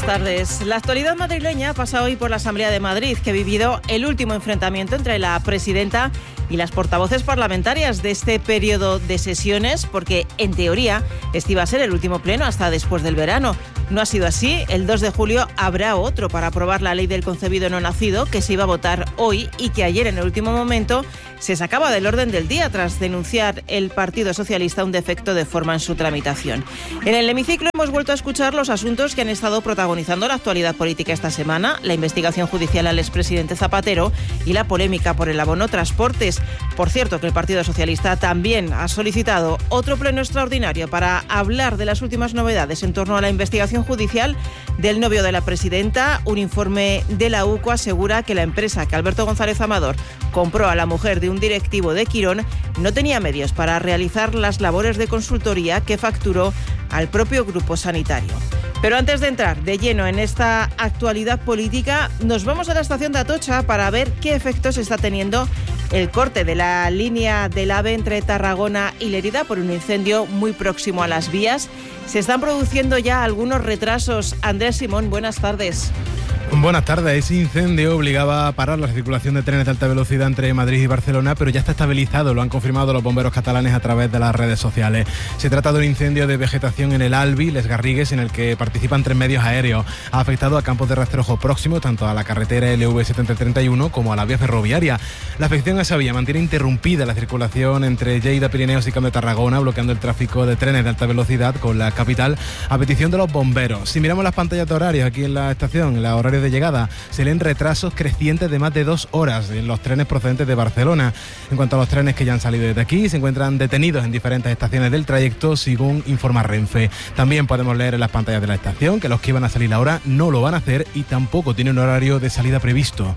tardes. La actualidad madrileña pasa hoy por la Asamblea de Madrid, que ha vivido el último enfrentamiento entre la presidenta y las portavoces parlamentarias de este periodo de sesiones, porque en teoría este iba a ser el último pleno hasta después del verano. No ha sido así. El 2 de julio habrá otro para aprobar la ley del concebido no nacido, que se iba a votar hoy y que ayer en el último momento se sacaba del orden del día tras denunciar el Partido Socialista un defecto de forma en su tramitación. En el hemiciclo hemos vuelto a escuchar los asuntos que han estado protagonizando la actualidad política esta semana: la investigación judicial al expresidente Zapatero y la polémica por el abono transportes. Por cierto, que el Partido Socialista también ha solicitado otro pleno extraordinario para hablar de las últimas novedades en torno a la investigación judicial del novio de la presidenta. Un informe de la UCO asegura que la empresa que Alberto González Amador compró a la mujer de un directivo de Quirón no tenía medios para realizar las labores de consultoría que facturó al propio grupo sanitario. Pero antes de entrar de lleno en esta actualidad política, nos vamos a la estación de Atocha para ver qué efectos está teniendo el corte de la línea del AVE entre Tarragona y Lérida por un incendio muy próximo a las vías. Se están produciendo ya algunos retrasos. Andrés Simón, buenas tardes. Buenas tardes. Ese incendio obligaba a parar la circulación de trenes de alta velocidad entre Madrid y Barcelona, pero ya está estabilizado, lo han confirmado los bomberos catalanes a través de las redes sociales. Se trata de un incendio de vegetación en el Albi, Les Garrigues, en el que participan 3 medios aéreos. Ha afectado a campos de rastrojo próximos, tanto a la carretera LV7031 como a la vía ferroviaria. La afección a esa vía mantiene interrumpida la circulación entre Lleida, Pirineos y Camp de Tarragona, bloqueando el tráfico de trenes de alta velocidad con la capital a petición de los bomberos. Si miramos las pantallas de horarios aquí en la estación, la horario de llegada, se leen retrasos crecientes de más de 2 horas en los trenes procedentes de Barcelona. En cuanto a los trenes que ya han salido desde aquí, se encuentran detenidos en diferentes estaciones del trayecto, según informa Renfe. También podemos leer en las pantallas de la estación que los que iban a salir ahora no lo van a hacer y tampoco tienen horario de salida previsto.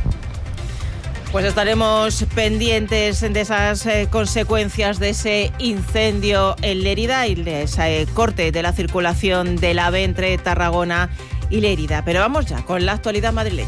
Pues estaremos pendientes de esas consecuencias de ese incendio en Lérida y de ese corte de la circulación del AVE entre Tarragona y Lérida. Pero vamos ya con la actualidad madrileña.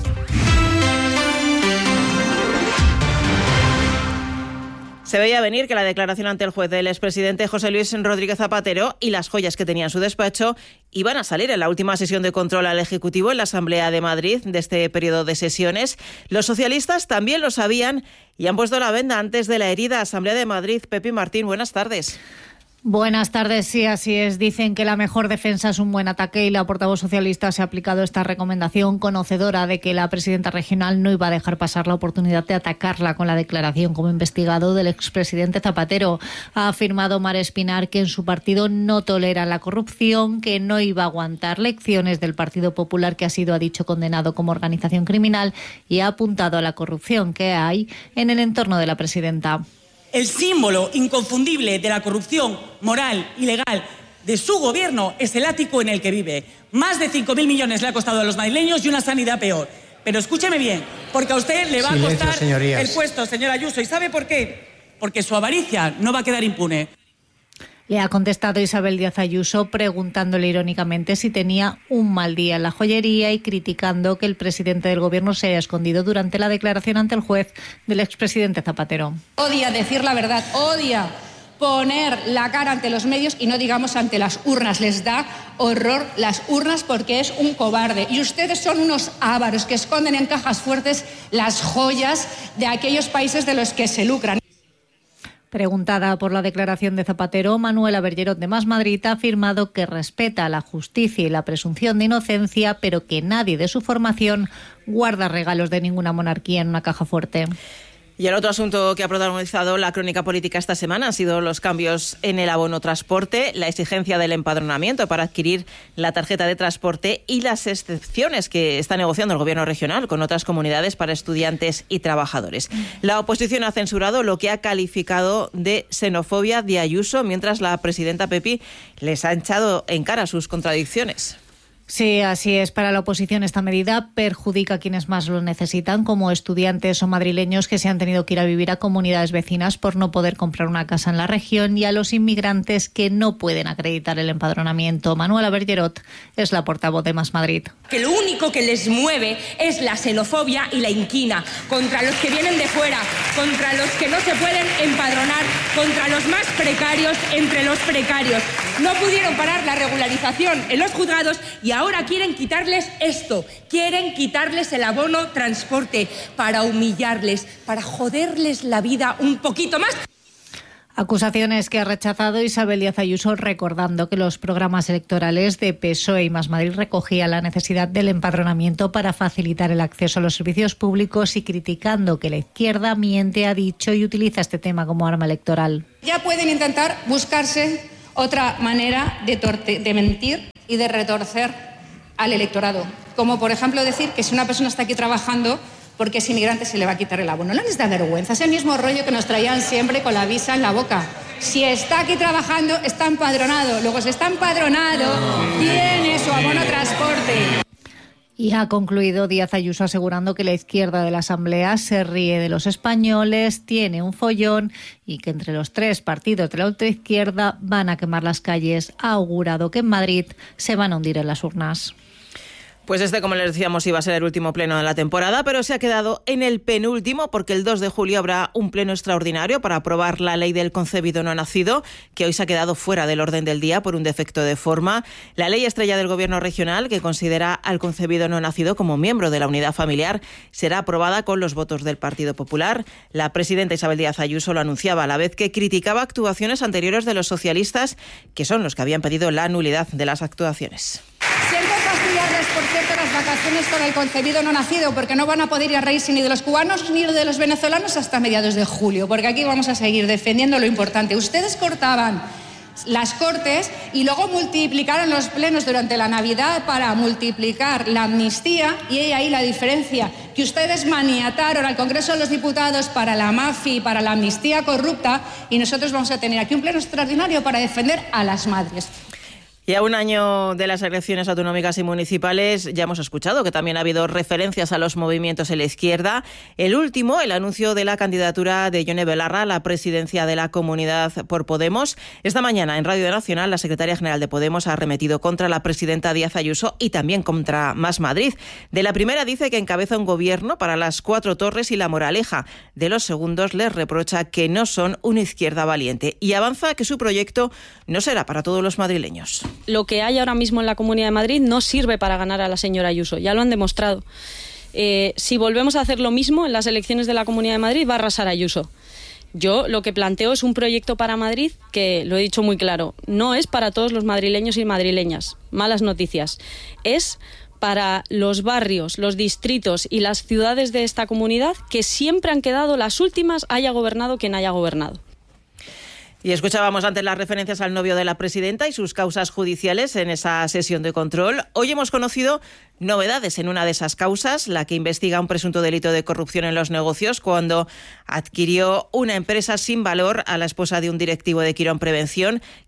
Se veía venir que la declaración ante el juez del expresidente José Luis Rodríguez Zapatero y las joyas que tenía en su despacho iban a salir en la última sesión de control al Ejecutivo en la Asamblea de Madrid de este periodo de sesiones. Los socialistas también lo sabían y han puesto la venda antes de la herida. Asamblea de Madrid, Pepi Martín, buenas tardes. Buenas tardes, sí, así es. Dicen que la mejor defensa es un buen ataque y la portavoz socialista se ha aplicado esta recomendación, conocedora de que la presidenta regional no iba a dejar pasar la oportunidad de atacarla con la declaración como investigado del expresidente Zapatero. Ha afirmado Mar Espinar que en su partido no toleran la corrupción, que no iba a aguantar lecciones del Partido Popular, que ha sido, ha dicho, condenado como organización criminal, y ha apuntado a la corrupción que hay en el entorno de la presidenta. El símbolo inconfundible de la corrupción moral y legal de su gobierno es el ático en el que vive. Más de 5.000 millones le ha costado a los madrileños y una sanidad peor. Pero escúcheme bien, porque a usted le va a costar el puesto, señora Ayuso. ¿Y sabe por qué? Porque su avaricia no va a quedar impune. Le ha contestado Isabel Díaz Ayuso preguntándole irónicamente si tenía un mal día en la joyería y criticando que el presidente del gobierno se haya escondido durante la declaración ante el juez del expresidente Zapatero. Odia decir la verdad, odia poner la cara ante los medios y no digamos ante las urnas. Les da horror las urnas porque es un cobarde. Y ustedes son unos ávaros que esconden en cajas fuertes las joyas de aquellos países de los que se lucran. Preguntada por la declaración de Zapatero, Manuela Bergerot de Más Madrid ha afirmado que respeta la justicia y la presunción de inocencia, pero que nadie de su formación guarda regalos de ninguna monarquía en una caja fuerte. Y el otro asunto que ha protagonizado la crónica política esta semana han sido los cambios en el abono transporte, la exigencia del empadronamiento para adquirir la tarjeta de transporte y las excepciones que está negociando el gobierno regional con otras comunidades para estudiantes y trabajadores. La oposición ha censurado lo que ha calificado de xenofobia de Ayuso, mientras la presidenta Pepi les ha echado en cara sus contradicciones. Sí, así es. Para la oposición esta medida perjudica a quienes más lo necesitan, como estudiantes o madrileños que se han tenido que ir a vivir a comunidades vecinas por no poder comprar una casa en la región, y a los inmigrantes que no pueden acreditar el empadronamiento. Manuela Bergerot es la portavoz de Más Madrid. Que lo único que les mueve es la xenofobia y la inquina contra los que vienen de fuera, contra los que no se pueden empadronar, contra los más precarios entre los precarios. no pudieron parar la regularización en los juzgados y ahora quieren quitarles esto, quieren quitarles el abono transporte para humillarles, para joderles la vida un poquito más. Acusaciones que ha rechazado Isabel Díaz Ayuso, recordando que los programas electorales de PSOE y Más Madrid recogían la necesidad del empadronamiento para facilitar el acceso a los servicios públicos y criticando que la izquierda miente, ha dicho, y utiliza este tema como arma electoral. Ya pueden intentar buscarse otra manera de mentir y de retorcer al electorado, como por ejemplo decir que si una persona está aquí trabajando porque es inmigrante se le va a quitar el abono. No les da vergüenza, es el mismo rollo que nos traían siempre con la visa en la boca. Si está aquí trabajando, está empadronado. Luego, si está empadronado, tiene su abono transporte. Y ha concluido Díaz Ayuso asegurando que la izquierda de la Asamblea se ríe de los españoles, tiene un follón y que entre los tres partidos de la ultraizquierda van a quemar las calles. Ha augurado que en Madrid se van a hundir en las urnas. Pues como les decíamos, iba a ser el último pleno de la temporada, pero se ha quedado en el penúltimo porque el 2 de julio habrá un pleno extraordinario para aprobar la ley del concebido no nacido, que hoy se ha quedado fuera del orden del día por un defecto de forma. La ley estrella del Gobierno regional, que considera al concebido no nacido como miembro de la unidad familiar, será aprobada con los votos del Partido Popular. La presidenta Isabel Díaz Ayuso lo anunciaba a la vez que criticaba actuaciones anteriores de los socialistas, que son los que habían pedido la nulidad de las actuaciones. Siento fastidiarles, por cierto, las vacaciones con el concebido no nacido, porque no van a poder ir a reírse ni de los cubanos ni de los venezolanos hasta mediados de julio, porque aquí vamos a seguir defendiendo lo importante. Ustedes cortaban las Cortes y luego multiplicaron los plenos durante la Navidad para multiplicar la amnistía, y hay ahí la diferencia, que ustedes maniataron al Congreso de los Diputados para la mafia y para la amnistía corrupta, y nosotros vamos a tener aquí un pleno extraordinario para defender a las madres. Y a un año de las elecciones autonómicas y municipales ya hemos escuchado que también ha habido referencias a los movimientos en la izquierda. El último, el anuncio de la candidatura de Yone Belarra a la presidencia de la Comunidad por Podemos. Esta mañana en Radio Nacional la secretaria general de Podemos ha arremetido contra la presidenta Díaz Ayuso y también contra Más Madrid. De la primera dice que encabeza un gobierno para las Cuatro Torres y La Moraleja. De los segundos les reprocha que no son una izquierda valiente y avanza que su proyecto no será para todos los madrileños. Lo que hay ahora mismo en la Comunidad de Madrid no sirve para ganar a la señora Ayuso, ya lo han demostrado. Si volvemos a hacer lo mismo en las elecciones de la Comunidad de Madrid, va a arrasar Ayuso. Yo lo que planteo es un proyecto para Madrid que, lo he dicho muy claro, no es para todos los madrileños y madrileñas. Malas noticias. Es para los barrios, los distritos y las ciudades de esta comunidad que siempre han quedado las últimas, haya gobernado quien haya gobernado. Y escuchábamos antes las referencias al novio de la presidenta y sus causas judiciales en esa sesión de control. Hoy hemos conocido novedades en una de esas causas, la que investiga un presunto delito de corrupción en los negocios cuando adquirió una empresa sin valor a la esposa de un directivo de Quirón Prevención,